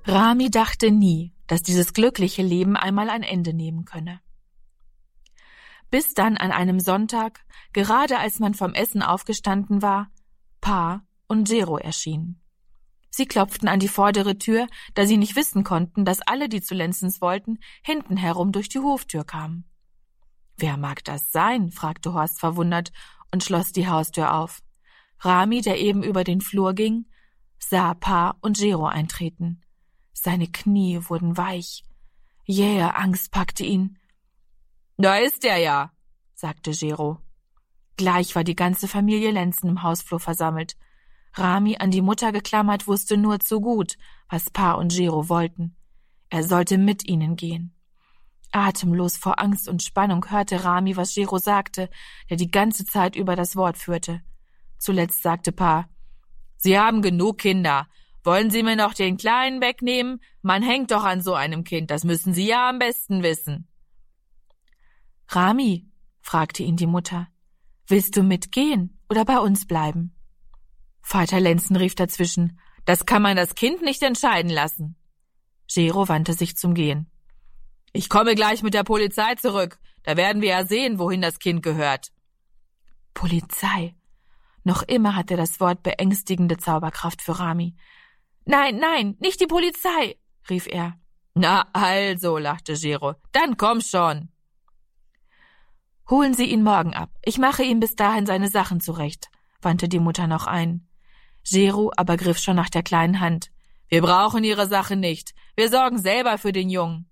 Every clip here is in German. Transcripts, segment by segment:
Rami dachte nie, dass dieses glückliche Leben einmal ein Ende nehmen könne. Bis dann an einem Sonntag, gerade als man vom Essen aufgestanden war, Pa und Jero erschienen. Sie klopften an die vordere Tür, da sie nicht wissen konnten, dass alle, die zu Lenzens wollten, hinten herum durch die Hoftür kamen. »Wer mag das sein?« fragte Horst verwundert und schloss die Haustür auf. Rami, der eben über den Flur ging, sah Pa und Jero eintreten. Seine Knie wurden weich. Jähe Angst packte ihn. »Da ist er ja«, sagte Jero. Gleich war die ganze Familie Lenzen im Hausflur versammelt. Rami, an die Mutter geklammert, wusste nur zu gut, was Pa und Jero wollten. Er sollte mit ihnen gehen. Atemlos vor Angst und Spannung hörte Rami, was Jero sagte, der die ganze Zeit über das Wort führte. Zuletzt sagte Pa: »Sie haben genug Kinder. Wollen Sie mir noch den Kleinen wegnehmen? Man hängt doch an so einem Kind, das müssen Sie ja am besten wissen.« »Rami«, fragte ihn die Mutter, »willst du mitgehen oder bei uns bleiben?« Vater Lenzen rief dazwischen: »Das kann man das Kind nicht entscheiden lassen.« Jero wandte sich zum Gehen. »Ich komme gleich mit der Polizei zurück. Da werden wir ja sehen, wohin das Kind gehört.« Polizei. Noch immer hatte das Wort beängstigende Zauberkraft für Rami. »Nein, nein, nicht die Polizei«, rief er. »Na also«, lachte Jero, »dann komm schon.« »Holen Sie ihn morgen ab. Ich mache ihm bis dahin seine Sachen zurecht«, wandte die Mutter noch ein. Jero aber griff schon nach der kleinen Hand. »Wir brauchen Ihre Sache nicht. Wir sorgen selber für den Jungen.«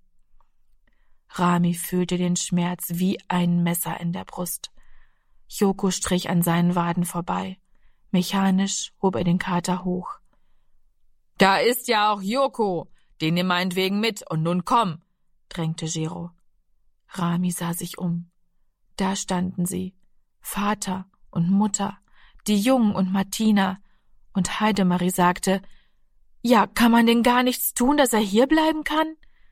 Rami fühlte den Schmerz wie ein Messer in der Brust. Joko strich an seinen Waden vorbei. Mechanisch hob er den Kater hoch. »Da ist ja auch Joko. Den nimm meinetwegen mit und nun komm«, drängte Jero. Rami sah sich um. Da standen sie, Vater und Mutter, die Jungen und Martina, und Heidemarie sagte: »Ja, kann man denn gar nichts tun, dass er hier bleiben kann?«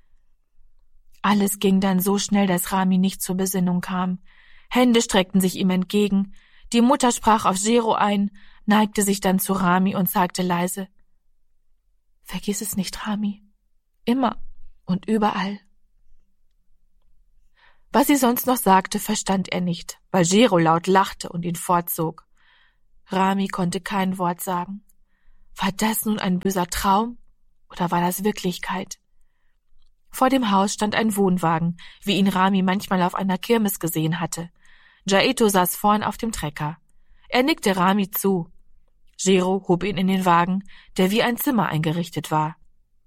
Alles ging dann so schnell, dass Rami nicht zur Besinnung kam. Hände streckten sich ihm entgegen, die Mutter sprach auf Jero ein, neigte sich dann zu Rami und sagte leise: »Vergiss es nicht, Rami, immer und überall.« Was sie sonst noch sagte, verstand er nicht, weil Jero laut lachte und ihn fortzog. Rami konnte kein Wort sagen. War das nun ein böser Traum oder war das Wirklichkeit? Vor dem Haus stand ein Wohnwagen, wie ihn Rami manchmal auf einer Kirmes gesehen hatte. Jaeto saß vorn auf dem Trecker. Er nickte Rami zu. Jero hob ihn in den Wagen, der wie ein Zimmer eingerichtet war.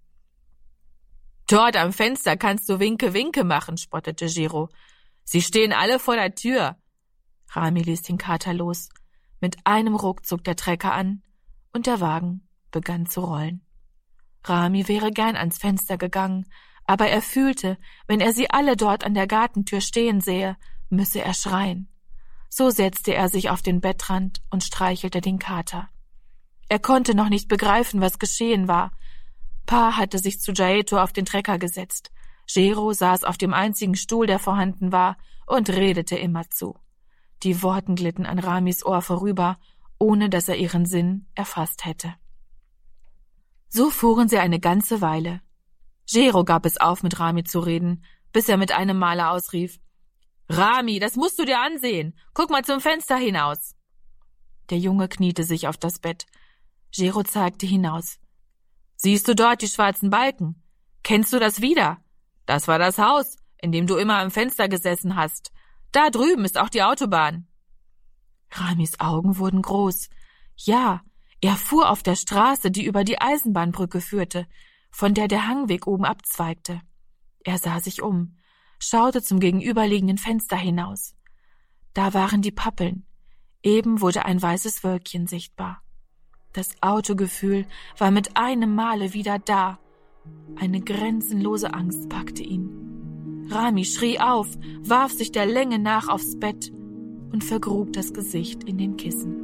»Dort am Fenster kannst du Winke-Winke machen«, spottete Jero. »Sie stehen alle vor der Tür.« Rami ließ den Kater los. Mit einem Ruck zog der Trecker an und der Wagen begann zu rollen. Rami wäre gern ans Fenster gegangen, aber er fühlte, wenn er sie alle dort an der Gartentür stehen sähe, müsse er schreien. So setzte er sich auf den Bettrand und streichelte den Kater. Er konnte noch nicht begreifen, was geschehen war. Pa hatte sich zu Jaeto auf den Trecker gesetzt. Jero saß auf dem einzigen Stuhl, der vorhanden war, und redete immerzu. Die Worte glitten an Ramis Ohr vorüber, ohne dass er ihren Sinn erfasst hätte. So fuhren sie eine ganze Weile. Jero gab es auf, mit Rami zu reden, bis er mit einem Male ausrief: »Rami, das musst du dir ansehen. Guck mal zum Fenster hinaus.« Der Junge kniete sich auf das Bett. Jero zeigte hinaus. »Siehst du dort die schwarzen Balken? Kennst du das wieder? Das war das Haus, in dem du immer am Fenster gesessen hast. Da drüben ist auch die Autobahn.« Ramis Augen wurden groß. Ja, er fuhr auf der Straße, die über die Eisenbahnbrücke führte, von der der Hangweg oben abzweigte. Er sah sich um, schaute zum gegenüberliegenden Fenster hinaus. Da waren die Pappeln. Eben wurde ein weißes Wölkchen sichtbar. Das Autogefühl war mit einem Male wieder da. Eine grenzenlose Angst packte ihn. Rami schrie auf, warf sich der Länge nach aufs Bett und vergrub das Gesicht in den Kissen.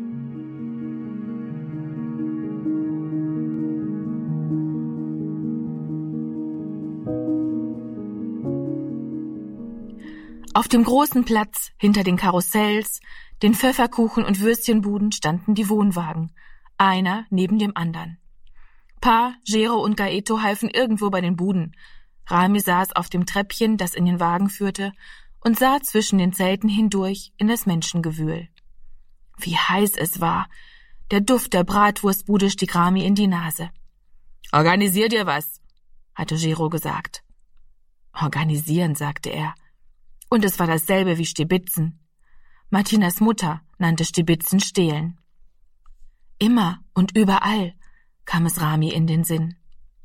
Auf dem großen Platz hinter den Karussells, den Pfefferkuchen- und Würstchenbuden standen die Wohnwagen, einer neben dem anderen. Pa, Gero und Gaeto halfen irgendwo bei den Buden. Rami saß auf dem Treppchen, das in den Wagen führte, und sah zwischen den Zelten hindurch in das Menschengewühl. Wie heiß es war! Der Duft der Bratwurstbude stieg Rami in die Nase. »Organisier dir was«, hatte Gero gesagt. »Organisieren«, sagte er. Und es war dasselbe wie Stibitzen. Martinas Mutter nannte Stibitzen stehlen. Immer und überall kam es Rami in den Sinn.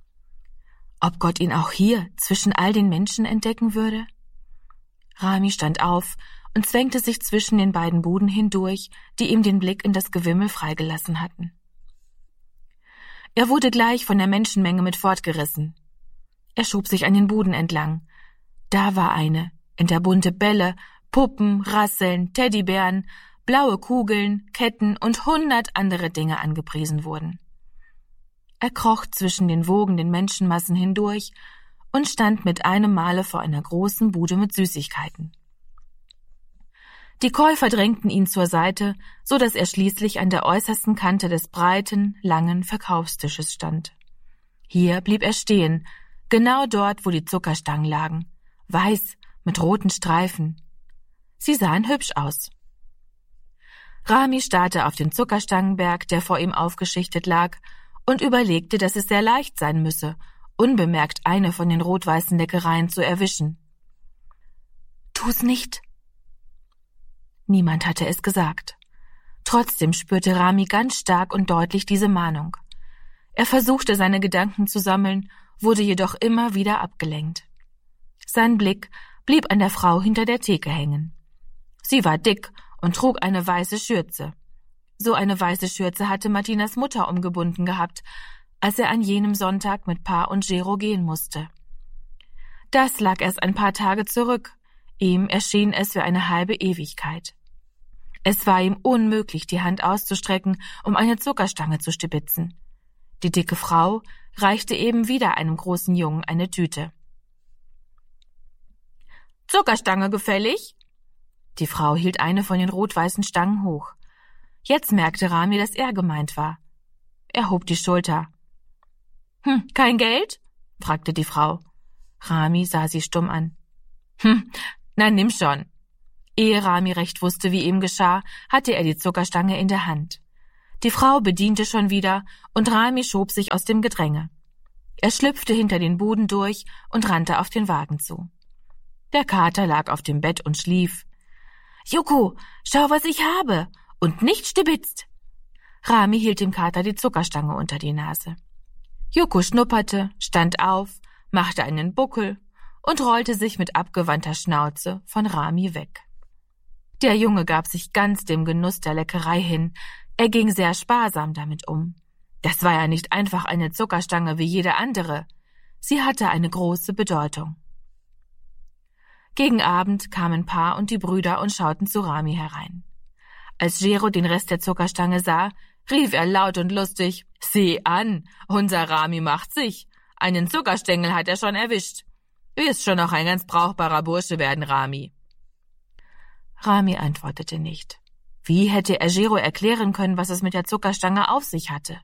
Ob Gott ihn auch hier zwischen all den Menschen entdecken würde? Rami stand auf und zwängte sich zwischen den beiden Buden hindurch, die ihm den Blick in das Gewimmel freigelassen hatten. Er wurde gleich von der Menschenmenge mit fortgerissen. Er schob sich an den Buden entlang. Da war eine, in der bunte Bälle, Puppen, Rasseln, Teddybären, blaue Kugeln, Ketten und 100 andere Dinge angepriesen wurden. Er kroch zwischen den wogenden Menschenmassen hindurch und stand mit einem Male vor einer großen Bude mit Süßigkeiten. Die Käufer drängten ihn zur Seite, so dass er schließlich an der äußersten Kante des breiten, langen Verkaufstisches stand. Hier blieb er stehen, genau dort, wo die Zuckerstangen lagen, weiß mit roten Streifen. Sie sahen hübsch aus. Rami starrte auf den Zuckerstangenberg, der vor ihm aufgeschichtet lag, und überlegte, dass es sehr leicht sein müsse, unbemerkt eine von den rot-weißen Leckereien zu erwischen. »Tu's nicht!« Niemand hatte es gesagt. Trotzdem spürte Rami ganz stark und deutlich diese Mahnung. Er versuchte, seine Gedanken zu sammeln, wurde jedoch immer wieder abgelenkt. Sein Blick blieb an der Frau hinter der Theke hängen. Sie war dick und trug eine weiße Schürze. So eine weiße Schürze hatte Martinas Mutter umgebunden gehabt, als er an jenem Sonntag mit Pa und Gero gehen musste. Das lag erst ein paar Tage zurück. Ihm erschien es wie eine halbe Ewigkeit. Es war ihm unmöglich, die Hand auszustrecken, um eine Zuckerstange zu stibitzen. Die dicke Frau reichte eben wieder einem großen Jungen eine Tüte. »Zuckerstange gefällig?« Die Frau hielt eine von den rot-weißen Stangen hoch. Jetzt merkte Rami, dass er gemeint war. Er hob die Schulter. »Kein Geld?« fragte die Frau. Rami sah sie stumm an. »Na, nimm schon.« Ehe Rami recht wusste, wie ihm geschah, hatte er die Zuckerstange in der Hand. Die Frau bediente schon wieder, und Rami schob sich aus dem Gedränge. Er schlüpfte hinter den Buden durch und rannte auf den Wagen zu. Der Kater lag auf dem Bett und schlief. »Joko, schau, was ich habe! Und nicht stibitzt!« Rami hielt dem Kater die Zuckerstange unter die Nase. Joko schnupperte, stand auf, machte einen Buckel und rollte sich mit abgewandter Schnauze von Rami weg. Der Junge gab sich ganz dem Genuss der Leckerei hin. Er ging sehr sparsam damit um. Das war ja nicht einfach eine Zuckerstange wie jede andere. Sie hatte eine große Bedeutung. Gegen Abend kamen Pa und die Brüder und schauten zu Rami herein. Als Gero den Rest der Zuckerstange sah, rief er laut und lustig: »Sieh an, unser Rami macht sich. Einen Zuckerstängel hat er schon erwischt. Wirst schon noch ein ganz brauchbarer Bursche werden, Rami.« Rami antwortete nicht. Wie hätte er Gero erklären können, was es mit der Zuckerstange auf sich hatte?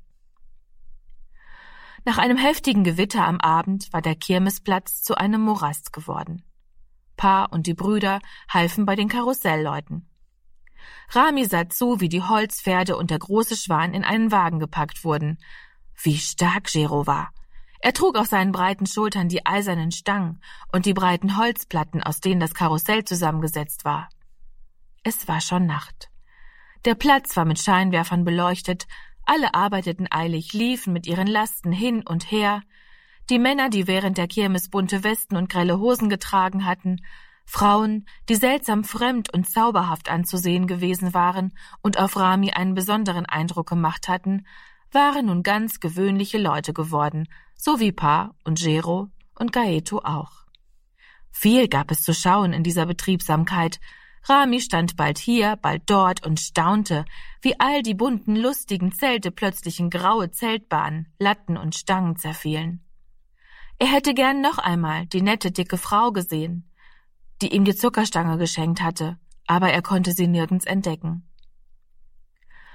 Nach einem heftigen Gewitter am Abend war der Kirmesplatz zu einem Morast geworden. Pa und die Brüder halfen bei den Karussellleuten. Rami sah zu, wie die Holzpferde und der große Schwan in einen Wagen gepackt wurden. Wie stark Gero war! Er trug auf seinen breiten Schultern die eisernen Stangen und die breiten Holzplatten, aus denen das Karussell zusammengesetzt war. Es war schon Nacht. Der Platz war mit Scheinwerfern beleuchtet, alle arbeiteten eilig, liefen mit ihren Lasten hin und her. Die Männer, die während der Kirmes bunte Westen und grelle Hosen getragen hatten, Frauen, die seltsam fremd und zauberhaft anzusehen gewesen waren und auf Rami einen besonderen Eindruck gemacht hatten, waren nun ganz gewöhnliche Leute geworden, so wie Pa und Gero und Gaeto auch. Viel gab es zu schauen in dieser Betriebsamkeit. Rami stand bald hier, bald dort und staunte, wie all die bunten, lustigen Zelte plötzlich in graue Zeltbahnen, Latten und Stangen zerfielen. Er hätte gern noch einmal die nette, dicke Frau gesehen, die ihm die Zuckerstange geschenkt hatte, aber er konnte sie nirgends entdecken.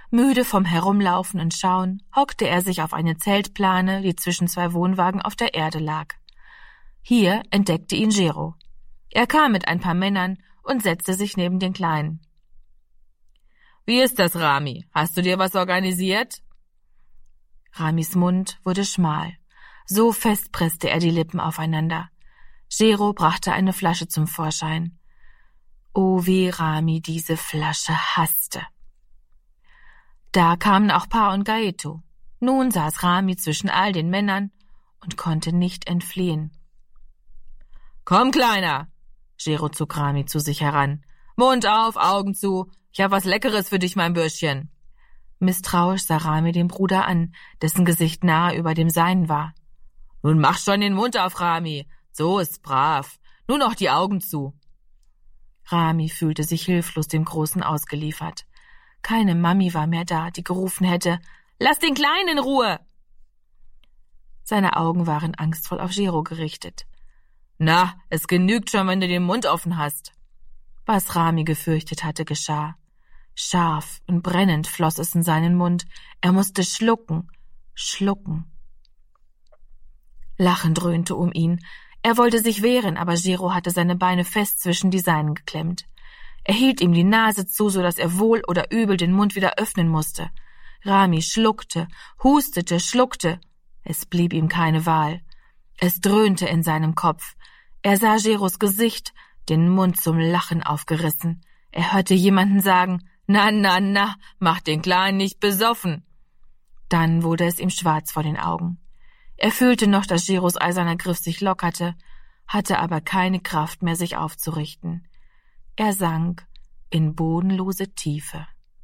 Müde vom Herumlaufen und Schauen hockte er sich auf eine Zeltplane, die zwischen 2 Wohnwagen auf der Erde lag. Hier entdeckte ihn Gero. Er kam mit ein paar Männern und setzte sich neben den Kleinen. »Wie ist das, Rami? Hast du dir was organisiert?« Ramis Mund wurde schmal. So fest presste er die Lippen aufeinander. Gero brachte eine Flasche zum Vorschein. Oh, wie Rami diese Flasche hasste. Da kamen auch Pa und Gaeto. Nun saß Rami zwischen all den Männern und konnte nicht entfliehen. »Komm, Kleiner!« Gero zog Rami zu sich heran. »Mund auf, Augen zu. Ich hab was Leckeres für dich, mein Bürschchen.« Misstrauisch sah Rami den Bruder an, dessen Gesicht nahe über dem seinen war. »Nun mach schon den Mund auf, Rami. So ist's brav. Nur noch die Augen zu.« Rami fühlte sich hilflos dem Großen ausgeliefert. Keine Mami war mehr da, die gerufen hätte, »Lass den Kleinen in Ruhe!« Seine Augen waren angstvoll auf Gero gerichtet. »Na, es genügt schon, wenn du den Mund offen hast.« Was Rami gefürchtet hatte, geschah. Scharf und brennend floss es in seinen Mund. Er musste schlucken. Lachen dröhnte um ihn. Er wollte sich wehren, aber Gero hatte seine Beine fest zwischen die seinen geklemmt. Er hielt ihm die Nase zu, so dass er wohl oder übel den Mund wieder öffnen musste. Rami schluckte, hustete, schluckte. Es blieb ihm keine Wahl. Es dröhnte in seinem Kopf. Er sah Geros Gesicht, den Mund zum Lachen aufgerissen. Er hörte jemanden sagen, »Na, mach den Kleinen nicht besoffen.« Dann wurde es ihm schwarz vor den Augen. Er fühlte noch, dass Geros eiserner Griff sich lockerte, hatte aber keine Kraft mehr, sich aufzurichten. Er sank in bodenlose Tiefe.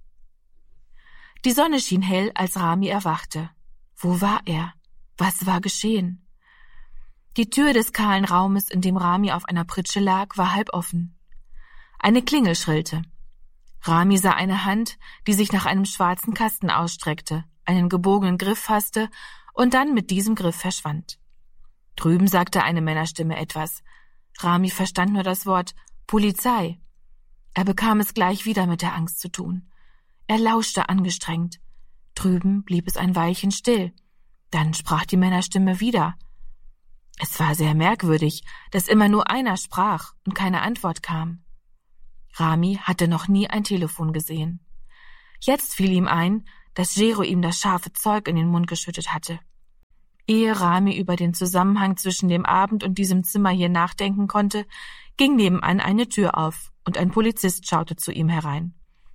Die Sonne schien hell, als Rami erwachte. Wo war er? Was war geschehen? Die Tür des kahlen Raumes, in dem Rami auf einer Pritsche lag, war halb offen. Eine Klingel schrillte. Rami sah eine Hand, die sich nach einem schwarzen Kasten ausstreckte, einen gebogenen Griff fasste und dann mit diesem Griff verschwand. Drüben sagte eine Männerstimme etwas. Rami verstand nur das Wort »Polizei«. Er bekam es gleich wieder mit der Angst zu tun. Er lauschte angestrengt. Drüben blieb es ein Weilchen still. Dann sprach die Männerstimme wieder. Es war sehr merkwürdig, dass immer nur einer sprach und keine Antwort kam. Rami hatte noch nie ein Telefon gesehen. Jetzt fiel ihm ein, dass Gero ihm das scharfe Zeug in den Mund geschüttet hatte. Ehe Rami über den Zusammenhang zwischen dem Abend und diesem Zimmer hier nachdenken konnte, ging nebenan eine Tür auf und ein Polizist schaute zu ihm herein.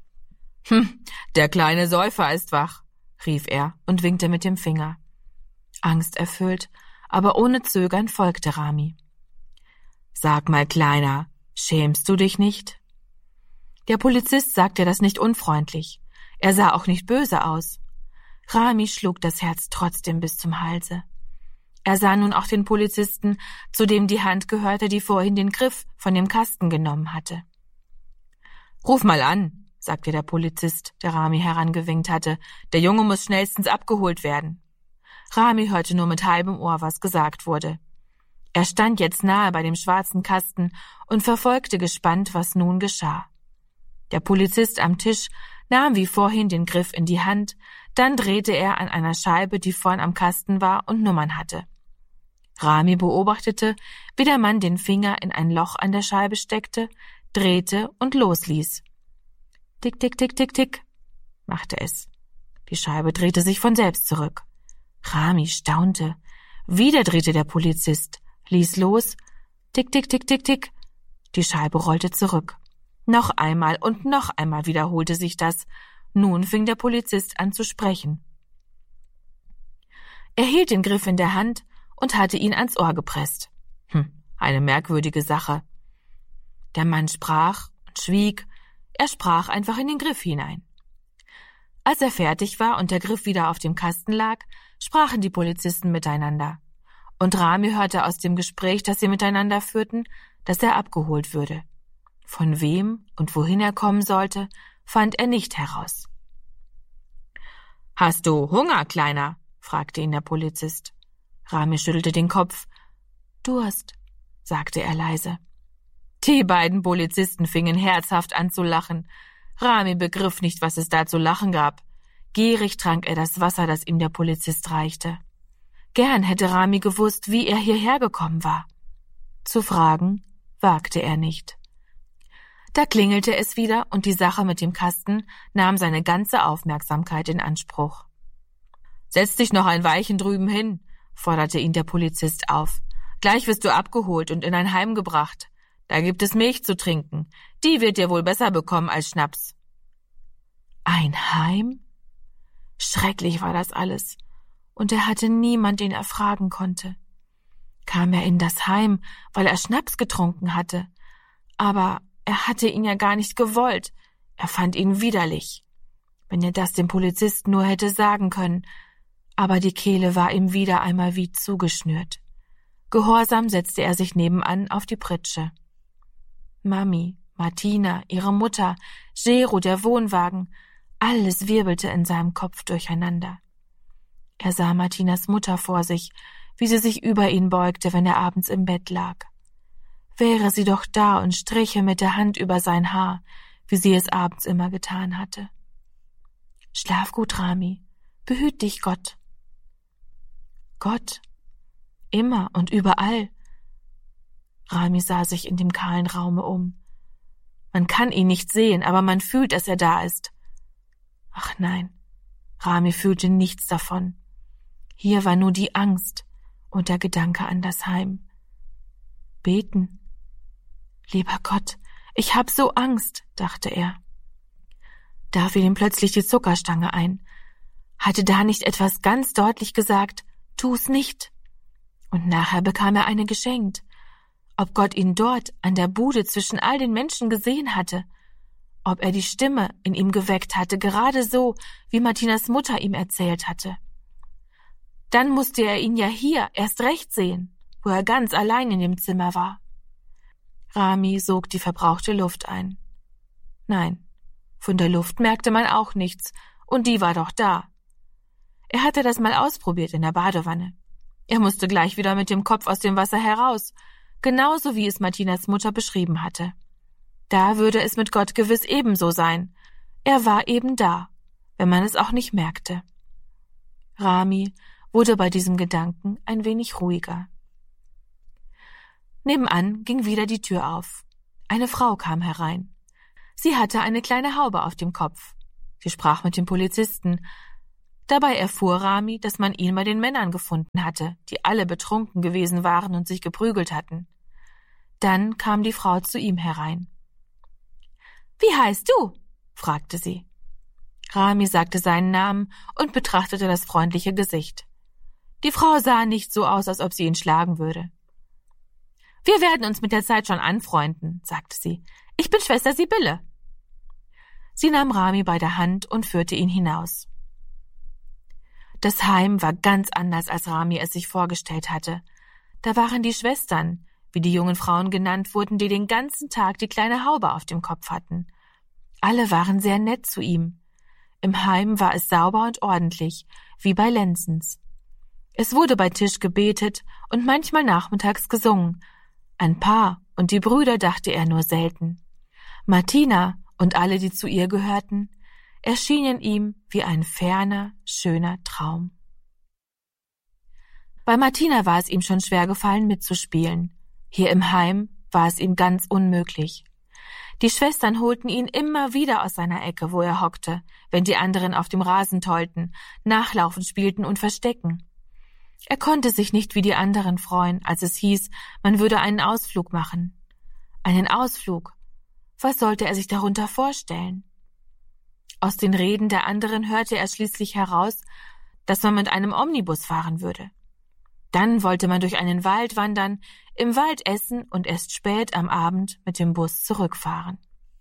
Der kleine Säufer ist wach«, rief er und winkte mit dem Finger. Angsterfüllt, aber ohne Zögern folgte Rami. »Sag mal, Kleiner, schämst du dich nicht?« Der Polizist sagte das nicht unfreundlich. Er sah auch nicht böse aus. Rami schlug das Herz trotzdem bis zum Halse. Er sah nun auch den Polizisten, zu dem die Hand gehörte, die vorhin den Griff von dem Kasten genommen hatte. »Ruf mal an«, sagte der Polizist, der Rami herangewinkt hatte. »Der Junge muss schnellstens abgeholt werden.« Rami hörte nur mit halbem Ohr, was gesagt wurde. Er stand jetzt nahe bei dem schwarzen Kasten und verfolgte gespannt, was nun geschah. Der Polizist am Tisch nahm wie vorhin den Griff in die Hand, dann drehte er an einer Scheibe, die vorn am Kasten war und Nummern hatte. Rami beobachtete, wie der Mann den Finger in ein Loch an der Scheibe steckte, drehte und losließ. Tick, tick, tick, tick, tick, machte es. Die Scheibe drehte sich von selbst zurück. Rami staunte. Wieder drehte der Polizist, ließ los. Tick, tick, tick, tick, tick. Die Scheibe rollte zurück. Noch einmal und noch einmal wiederholte sich das. Nun fing der Polizist an zu sprechen. Er hielt den Griff in der Hand und hatte ihn ans Ohr gepresst. Eine merkwürdige Sache. Der Mann sprach und schwieg. Er sprach einfach in den Griff hinein. Als er fertig war und der Griff wieder auf dem Kasten lag, sprachen die Polizisten miteinander. Und Rami hörte aus dem Gespräch, das sie miteinander führten, dass er abgeholt würde. Von wem und wohin er kommen sollte, fand er nicht heraus. »Hast du Hunger, Kleiner?« fragte ihn der Polizist. Rami schüttelte den Kopf. »Durst«, sagte er leise. Die beiden Polizisten fingen herzhaft an zu lachen. Rami begriff nicht, was es da zu lachen gab. Gierig trank er das Wasser, das ihm der Polizist reichte. Gern hätte Rami gewusst, wie er hierher gekommen war. Zu fragen wagte er nicht. Da klingelte es wieder und die Sache mit dem Kasten nahm seine ganze Aufmerksamkeit in Anspruch. »Setz dich noch ein Weilchen drüben hin«, forderte ihn der Polizist auf. »Gleich wirst du abgeholt und in ein Heim gebracht. Da gibt es Milch zu trinken. Die wird dir wohl besser bekommen als Schnaps.« Ein Heim? Schrecklich war das alles, und er hatte niemand, den er fragen konnte. Kam er in das Heim, weil er Schnaps getrunken hatte? Aber er hatte ihn ja gar nicht gewollt. Er fand ihn widerlich. Wenn er das dem Polizisten nur hätte sagen können. Aber die Kehle war ihm wieder einmal wie zugeschnürt. Gehorsam setzte er sich nebenan auf die Pritsche. Mami, Martina, ihre Mutter, Gero, der Wohnwagen, alles wirbelte in seinem Kopf durcheinander. Er sah Martinas Mutter vor sich, wie sie sich über ihn beugte, wenn er abends im Bett lag. Wäre sie doch da und striche mit der Hand über sein Haar, wie sie es abends immer getan hatte. »Schlaf gut, Rami, behüt dich Gott.« Gott? Immer und überall. Rami sah sich in dem kahlen Raume um. Man kann ihn nicht sehen, aber man fühlt, dass er da ist. Ach nein, Rami fühlte nichts davon. Hier war nur die Angst und der Gedanke an das Heim. Beten. Lieber Gott, ich hab so Angst, dachte er. Da fiel ihm plötzlich die Zuckerstange ein. Hatte da nicht etwas ganz deutlich gesagt, tu's nicht? Und nachher bekam er eine geschenkt. Ob Gott ihn dort an der Bude zwischen all den Menschen gesehen hatte, ob er die Stimme in ihm geweckt hatte, gerade so, wie Martinas Mutter ihm erzählt hatte. Dann musste er ihn ja hier erst recht sehen, wo er ganz allein in dem Zimmer war. Rami sog die verbrauchte Luft ein. Nein, von der Luft merkte man auch nichts, und die war doch da. Er hatte das mal ausprobiert in der Badewanne. Er musste gleich wieder mit dem Kopf aus dem Wasser heraus, genauso wie es Martinas Mutter beschrieben hatte. Da würde es mit Gott gewiss ebenso sein. Er war eben da, wenn man es auch nicht merkte. Rami wurde bei diesem Gedanken ein wenig ruhiger. Nebenan ging wieder die Tür auf. Eine Frau kam herein. Sie hatte eine kleine Haube auf dem Kopf. Sie sprach mit dem Polizisten. Dabei erfuhr Rami, dass man ihn bei den Männern gefunden hatte, die alle betrunken gewesen waren und sich geprügelt hatten. Dann kam die Frau zu ihm herein. »Wie heißt du?« fragte sie. Rami sagte seinen Namen und betrachtete das freundliche Gesicht. Die Frau sah nicht so aus, als ob sie ihn schlagen würde. »Wir werden uns mit der Zeit schon anfreunden«, sagte sie. »Ich bin Schwester Sibylle.« Sie nahm Rami bei der Hand und führte ihn hinaus. Das Heim war ganz anders, als Rami es sich vorgestellt hatte. Da waren die Schwestern, wie die jungen Frauen genannt wurden, die den ganzen Tag die kleine Haube auf dem Kopf hatten. Alle waren sehr nett zu ihm. Im Heim war es sauber und ordentlich, wie bei Lenzens. Es wurde bei Tisch gebetet und manchmal nachmittags gesungen. An Pa und die Brüder dachte er nur selten. Martina und alle, die zu ihr gehörten, erschienen ihm wie ein ferner, schöner Traum. Bei Martina war es ihm schon schwer gefallen, mitzuspielen. Hier im Heim war es ihm ganz unmöglich. Die Schwestern holten ihn immer wieder aus seiner Ecke, wo er hockte, wenn die anderen auf dem Rasen tollten, Nachlaufen spielten und Verstecken. Er konnte sich nicht wie die anderen freuen, als es hieß, man würde einen Ausflug machen. Einen Ausflug? Was sollte er sich darunter vorstellen? Aus den Reden der anderen hörte er schließlich heraus, dass man mit einem Omnibus fahren würde. Dann wollte man durch einen Wald wandern, im Wald essen und erst spät am Abend mit dem Bus zurückfahren.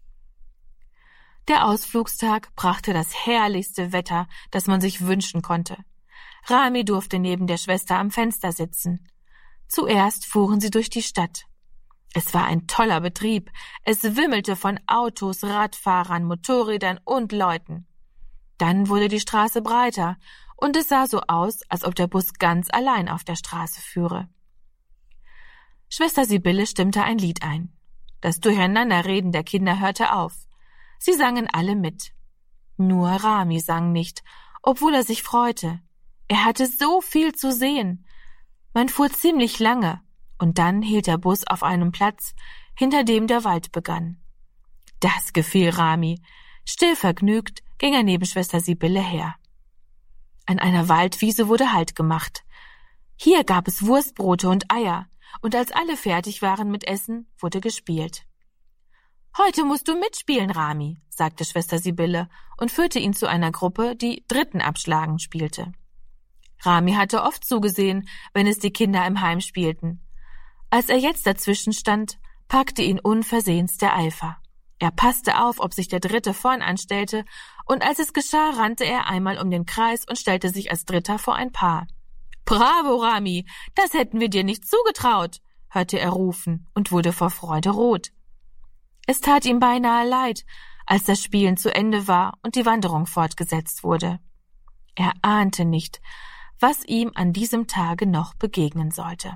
Der Ausflugstag brachte das herrlichste Wetter, das man sich wünschen konnte. Rami durfte neben der Schwester am Fenster sitzen. Zuerst fuhren sie durch die Stadt. Es war ein toller Betrieb. Es wimmelte von Autos, Radfahrern, Motorrädern und Leuten. Dann wurde die Straße breiter und es sah so aus, als ob der Bus ganz allein auf der Straße führe. Schwester Sibylle stimmte ein Lied ein. Das Durcheinanderreden der Kinder hörte auf. Sie sangen alle mit. Nur Rami sang nicht, obwohl er sich freute. Er hatte so viel zu sehen. Man fuhr ziemlich lange, und dann hielt der Bus auf einem Platz, hinter dem der Wald begann. Das gefiel Rami. Stillvergnügt ging er neben Schwester Sibylle her. An einer Waldwiese wurde Halt gemacht. Hier gab es Wurstbrote und Eier, und als alle fertig waren mit Essen, wurde gespielt. »Heute musst du mitspielen, Rami«, sagte Schwester Sibylle und führte ihn zu einer Gruppe, die Dritten abschlagen spielte. Rami hatte oft zugesehen, wenn es die Kinder im Heim spielten. Als er jetzt dazwischen stand, packte ihn unversehens der Eifer. Er passte auf, ob sich der Dritte vorn anstellte, und als es geschah, rannte er einmal um den Kreis und stellte sich als Dritter vor ein Paar. »Bravo, Rami, das hätten wir dir nicht zugetraut«, hörte er rufen und wurde vor Freude rot. Es tat ihm beinahe leid, als das Spielen zu Ende war und die Wanderung fortgesetzt wurde. Er ahnte nicht, was ihm an diesem Tage noch begegnen sollte.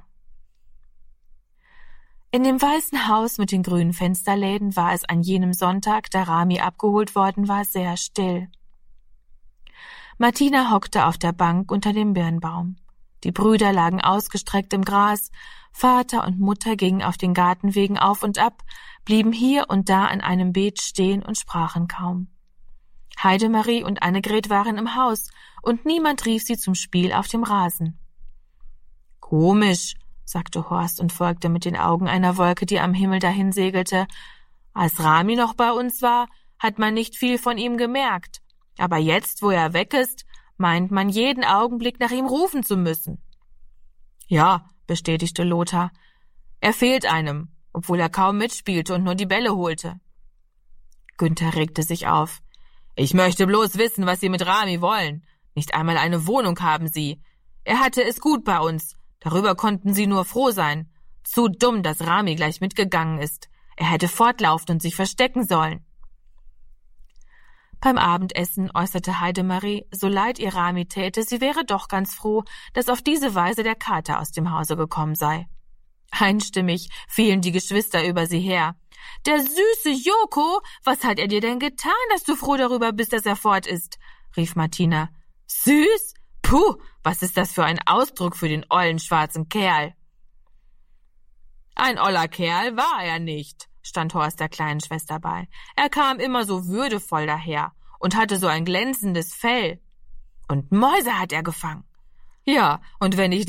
In dem weißen Haus mit den grünen Fensterläden war es an jenem Sonntag, da Rami abgeholt worden war, sehr still. Martina hockte auf der Bank unter dem Birnbaum. Die Brüder lagen ausgestreckt im Gras, Vater und Mutter gingen auf den Gartenwegen auf und ab, blieben hier und da an einem Beet stehen und sprachen kaum. Heidemarie und Annegret waren im Haus, und niemand rief sie zum Spiel auf dem Rasen. »Komisch«, sagte Horst und folgte mit den Augen einer Wolke, die am Himmel dahinsegelte. »Als Rami noch bei uns war, hat man nicht viel von ihm gemerkt. Aber jetzt, wo er weg ist, meint man jeden Augenblick nach ihm rufen zu müssen.« »Ja«, bestätigte Lothar, »er fehlt einem, obwohl er kaum mitspielte und nur die Bälle holte.« Günther regte sich auf. »Ich möchte bloß wissen, was Sie mit Rami wollen. Nicht einmal eine Wohnung haben Sie. Er hatte es gut bei uns. Darüber konnten Sie nur froh sein. Zu dumm, dass Rami gleich mitgegangen ist. Er hätte fortlaufen und sich verstecken sollen.« Beim Abendessen äußerte Heidemarie, so leid ihr Rami täte, sie wäre doch ganz froh, dass auf diese Weise der Kater aus dem Hause gekommen sei. Einstimmig fielen die Geschwister über sie her. »Der süße Joko, was hat er dir denn getan, dass du froh darüber bist, dass er fort ist?« rief Martina. »Süß? Puh, was ist das für ein Ausdruck für den ollen schwarzen Kerl?« »Ein oller Kerl war er nicht«, stand Horst der kleinen Schwester bei. »Er kam immer so würdevoll daher und hatte so ein glänzendes Fell. Und Mäuse hat er gefangen. Ja, und wenn ich